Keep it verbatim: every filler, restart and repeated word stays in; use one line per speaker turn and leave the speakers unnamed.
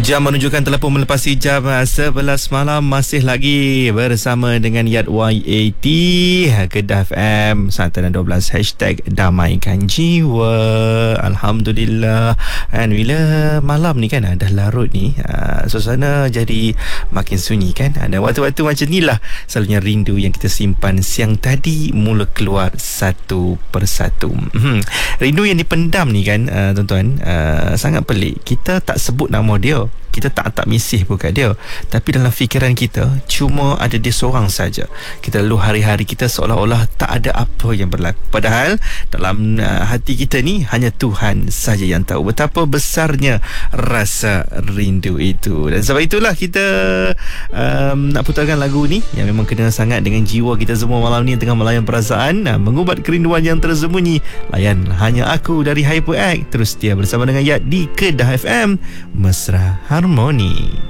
Jam menunjukkan telah pun melepasi jam sebelas malam. Masih lagi bersama dengan Yat Y A T Kedah F M satu dan dua belas hashtag damaikan jiwa. Alhamdulillah. Dan bila malam ni kan dah larut ni, suasana jadi makin sunyi kan. Ada waktu-waktu macam ni lah selalunya rindu yang kita simpan siang tadi mula keluar satu persatu. Rindu yang dipendam ni kan, tuan-tuan, sangat pelik. Kita tak sebut nama dia, kita tak tak misih pun kat dia, tapi dalam fikiran kita cuma ada dia seorang saja. Kita lalu hari-hari kita seolah-olah tak ada apa yang berlaku, padahal dalam uh, hati kita ni hanya Tuhan saja yang tahu betapa besarnya rasa rindu itu. Dan sebab itulah kita um, nak putarkan lagu ni yang memang kena sangat dengan jiwa kita semua malam ni yang tengah melayan perasaan, nah, mengubat kerinduan yang tersembunyi. Layan Hanya Aku dari Hyperact. Terus setia bersama dengan Yat di Kedah F M, Mesra Harmoni.